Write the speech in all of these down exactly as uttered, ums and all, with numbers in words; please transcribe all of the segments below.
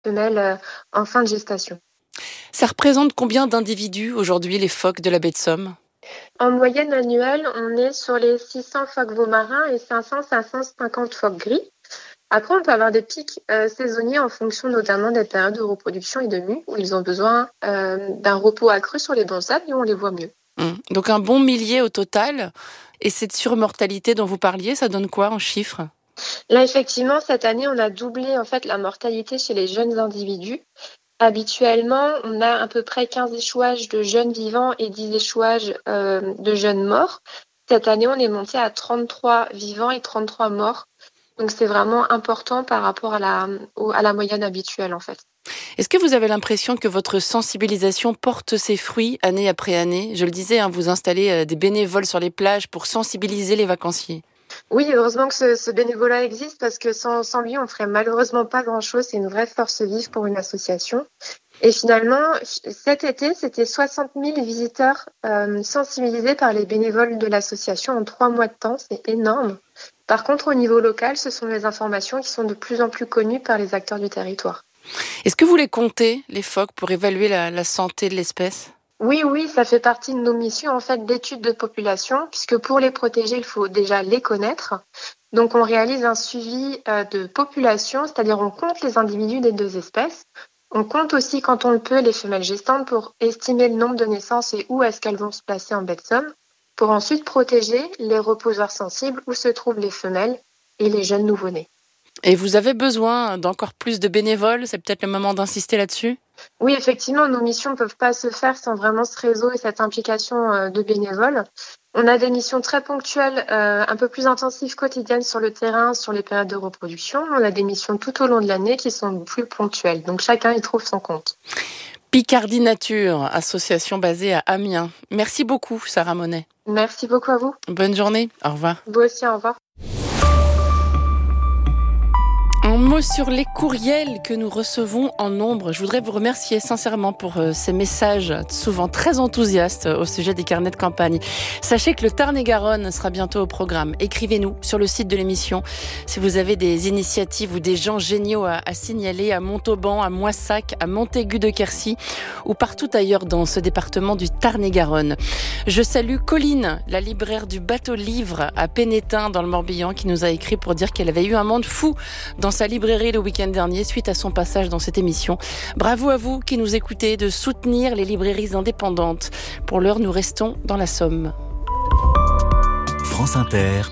femelles euh, en fin de gestation. Ça représente combien d'individus aujourd'hui, les phoques de la baie de Somme ? En moyenne annuelle, on est sur les six cents phoques veaux marins et cinq cents à cinq cent cinquante phoques gris. Après, on peut avoir des pics euh, saisonniers en fonction notamment des périodes de reproduction et de mue, où ils ont besoin euh, d'un repos accru sur les bons sables et on les voit mieux. Mmh. Donc un bon millier au total. Et cette surmortalité dont vous parliez, ça donne quoi en chiffres ? Là, effectivement, cette année, on a doublé en fait la mortalité chez les jeunes individus. Habituellement, on a à peu près quinze échouages de jeunes vivants et dix échouages euh, de jeunes morts. Cette année, on est monté à trente-trois vivants et trente-trois morts. Donc, c'est vraiment important par rapport à la, à la moyenne habituelle, en fait. Est-ce que vous avez l'impression que votre sensibilisation porte ses fruits année après année ? Je le disais, hein, vous installez des bénévoles sur les plages pour sensibiliser les vacanciers. Oui, heureusement que ce, ce bénévolat existe parce que sans, sans lui, on ferait malheureusement pas grand-chose. C'est une vraie force vive pour une association. Et finalement, cet été, c'était soixante mille visiteurs euh, sensibilisés par les bénévoles de l'association en trois mois de temps. C'est énorme. Par contre, au niveau local, ce sont des informations qui sont de plus en plus connues par les acteurs du territoire. Est-ce que vous les comptez, les phoques, pour évaluer la, la santé de l'espèce ? Oui, oui, ça fait partie de nos missions en fait d'études de population, puisque pour les protéger, il faut déjà les connaître. Donc, on réalise un suivi euh, de population, c'est-à-dire on compte les individus des deux espèces. On compte aussi, quand on le peut, les femelles gestantes pour estimer le nombre de naissances et où est-ce qu'elles vont se placer en baie de Somme, pour ensuite protéger les reposoirs sensibles où se trouvent les femelles et les jeunes nouveau-nés. Et vous avez besoin d'encore plus de bénévoles ? C'est peut-être le moment d'insister là-dessus ? Oui, effectivement, nos missions ne peuvent pas se faire sans vraiment ce réseau et cette implication de bénévoles. On a des missions très ponctuelles, euh, un peu plus intensives quotidiennes sur le terrain, sur les périodes de reproduction. On a des missions tout au long de l'année qui sont plus ponctuelles. Donc chacun y trouve son compte. Picardie Nature, association basée à Amiens. Merci beaucoup, Sarah Monet. Merci beaucoup à vous. Bonne journée. Au revoir. Vous aussi, au revoir. Un mot sur les courriels que nous recevons en nombre. Je voudrais vous remercier sincèrement pour euh, ces messages souvent très enthousiastes au sujet des carnets de campagne. Sachez que le Tarn-et-Garonne sera bientôt au programme. Écrivez-nous sur le site de l'émission si vous avez des initiatives ou des gens géniaux à, à signaler à Montauban, à Moissac, à Montaigu-de-Quercy ou partout ailleurs dans ce département du Tarn-et-Garonne. Je salue Colline, la libraire du Bateau Livre à Pénétin dans le Morbihan, qui nous a écrit pour dire qu'elle avait eu un monde fou dans sa librairie le week-end dernier suite à son passage dans cette émission. Bravo à vous qui nous écoutez de soutenir les librairies indépendantes. Pour l'heure, nous restons dans la Somme. France Inter,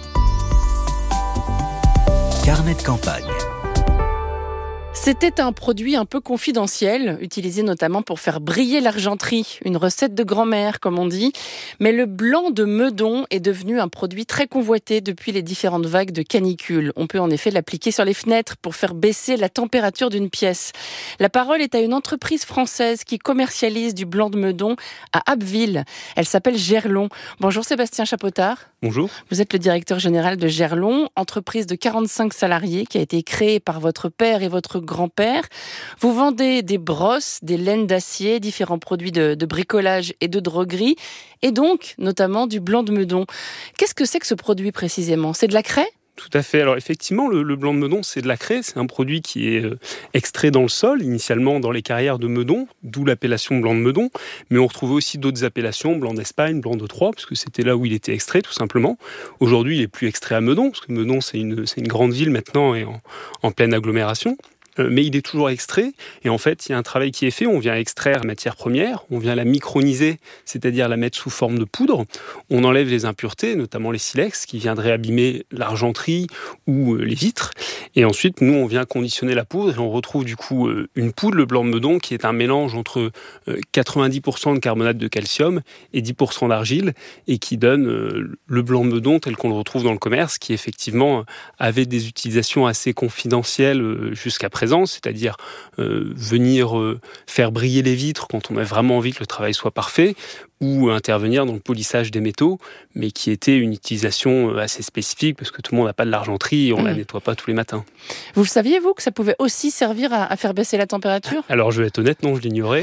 carnet de campagne. C'était un produit un peu confidentiel, utilisé notamment pour faire briller l'argenterie, une recette de grand-mère comme on dit. Mais le blanc de Meudon est devenu un produit très convoité depuis les différentes vagues de canicule. On peut en effet l'appliquer sur les fenêtres pour faire baisser la température d'une pièce. La parole est à une entreprise française qui commercialise du blanc de Meudon à Abbeville. Elle s'appelle Gerlon. Bonjour Sébastien Chapotard. Bonjour. Vous êtes le directeur général de Gerlon, entreprise de quarante-cinq salariés qui a été créée par votre père et votre grand-père. Vous vendez des brosses, des laines d'acier, différents produits de, de bricolage et de droguerie, et donc notamment du blanc de Meudon. Qu'est-ce que c'est que ce produit précisément ? C'est de la craie ? Tout à fait. Alors effectivement, le, le blanc de Meudon, c'est de la craie. C'est un produit qui est euh, extrait dans le sol, initialement dans les carrières de Meudon, d'où l'appellation blanc de Meudon. Mais on retrouve aussi d'autres appellations, blanc d'Espagne, blanc de Troyes, parce que c'était là où il était extrait, tout simplement. Aujourd'hui, il est plus extrait à Meudon, parce que Meudon, c'est une, c'est une grande ville maintenant et en, en pleine agglomération. Mais il est toujours extrait, et en fait, il y a un travail qui est fait. On vient extraire la matière première, on vient la microniser, c'est-à-dire la mettre sous forme de poudre. On enlève les impuretés, notamment les silex, qui viendraient abîmer l'argenterie ou les vitres. Et ensuite, nous, on vient conditionner la poudre, et on retrouve du coup une poudre, le blanc de Meudon, qui est un mélange entre quatre-vingt-dix pour cent de carbonate de calcium et dix pour cent d'argile, et qui donne le blanc de Meudon tel qu'on le retrouve dans le commerce, qui effectivement avait des utilisations assez confidentielles jusqu'à présent. C'est-à-dire euh, venir euh, faire briller les vitres quand on a vraiment envie que le travail soit parfait, ou intervenir dans le polissage des métaux, mais qui était une utilisation assez spécifique, parce que tout le monde n'a pas de l'argenterie et on ne mmh. la nettoie pas tous les matins. Vous le saviez, vous, que ça pouvait aussi servir à, à faire baisser la température ? Alors, je vais être honnête, non, je l'ignorais.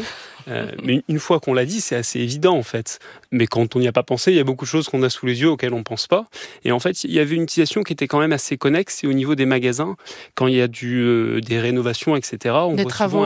Euh, mais une fois qu'on l'a dit, c'est assez évident en fait. Mais quand on n'y a pas pensé, il y a beaucoup de choses qu'on a sous les yeux auxquelles on ne pense pas. Et en fait, il y avait une utilisation qui était quand même assez connexe. Et au niveau des magasins, quand il y a du, euh, des rénovations, et cetera, on des voit travaux. souvent